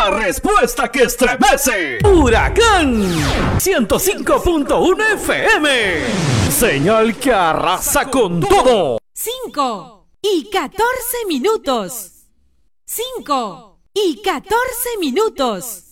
La respuesta que estremece. Huracán 105.1 FM. Señal que arrasa con todo. 5:14. 5:14.